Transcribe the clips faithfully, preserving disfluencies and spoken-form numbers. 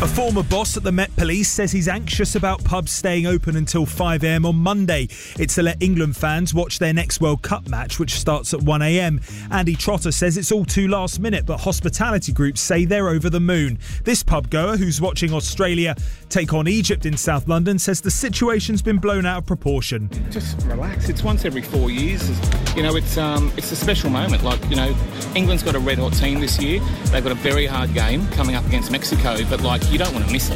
A former boss at the Met Police says he's anxious about pubs staying open until five a.m. on Monday. It's to let England fans watch their next World Cup match, which starts at one a.m. Andy Trotter says it's all too last minute, but hospitality groups say they're over the moon. This pub goer, who's watching Australia take on Egypt in South London, says the situation's been blown out of proportion. Just relax. It's once every four years. You know, it's um, it's a special moment. Like, you know, England's got a red hot team this year. They've got a very hard game coming up against Mexico, but like, you don't want to miss it.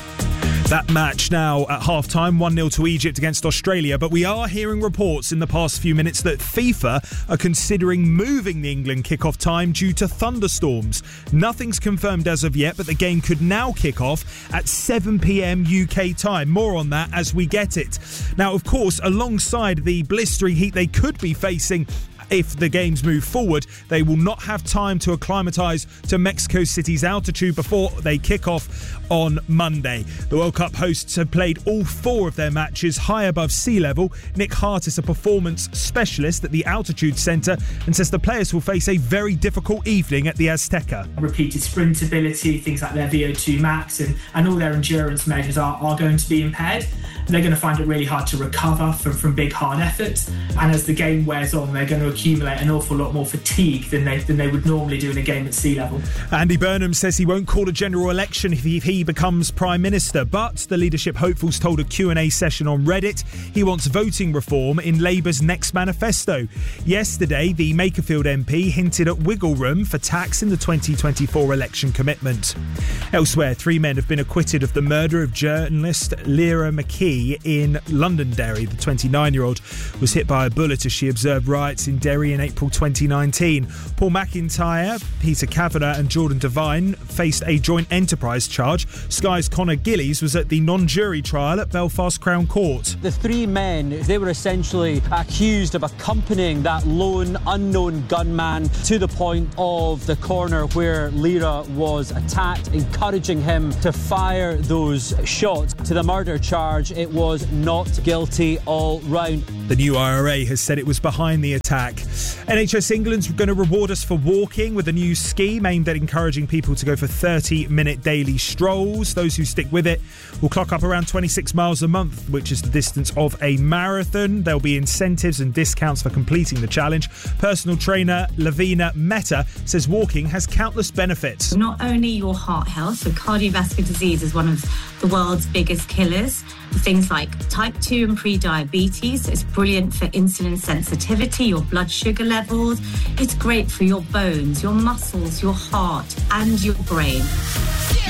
That match now at half-time, one nil to Egypt against Australia, but we are hearing reports in the past few minutes that FIFA are considering moving the England kick-off time due to thunderstorms. Nothing's confirmed as of yet, but the game could now kick off at seven p.m. U K time. More on that as we get it. Now, of course, alongside the blistering heat they could be facing if the games move forward, they will not have time to acclimatise to Mexico City's altitude before they kick off on Monday. The World Cup hosts have played all four of their matches high above sea level. Nick Hart is a performance specialist at the Altitude Centre and says the players will face a very difficult evening at the Azteca. Repeated sprintability, things like their V O two max and, and all their endurance measures are, are going to be impaired. They're going to find it really hard to recover from, from big, hard efforts. And as the game wears on, they're going to accumulate an awful lot more fatigue than they than they would normally do in a game at sea level. Andy Burnham says he won't call a general election if he, if he becomes Prime Minister, but the leadership hopefuls told a Q and A session on Reddit he wants voting reform in Labour's next manifesto. Yesterday, the Makerfield M P hinted at wiggle room for tax in the twenty twenty-four election commitment. Elsewhere, three men have been acquitted of the murder of journalist Lyra McKee in Londonderry. The twenty-nine-year-old was hit by a bullet as she observed riots in Derry in April twenty nineteen. Paul McIntyre, Peter Kavanagh and Jordan Devine faced a joint enterprise charge. Sky's Conor Gillies was at the non-jury trial at Belfast Crown Court. The three men, they were essentially accused of accompanying that lone unknown gunman to the point of the corner where Lyra was attacked, encouraging him to fire those shots. To the murder charge, it was not guilty all round. The new I R A has said it was behind the attack. N H S England's going to reward us for walking with a new scheme aimed at encouraging people to go for thirty-minute daily strolls. Those who stick with it will clock up around twenty-six miles a month, which is the distance of a marathon. There'll be incentives and discounts for completing the challenge. Personal trainer Lavina Mehta says walking has countless benefits. Not only your heart health, so cardiovascular disease is one of the world's biggest killers. Things like type two and pre-diabetes. It's brilliant for insulin sensitivity, your blood sugar levels. It's great for your bones, your muscles, your heart and your brain.